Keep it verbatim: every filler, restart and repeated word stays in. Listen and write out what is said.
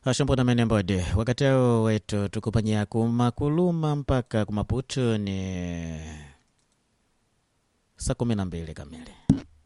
Ashombo na mene mbode wakati hao wetu tukupanyia kumakuluma mpaka kumaputu ni saa kumi na mbili kamili.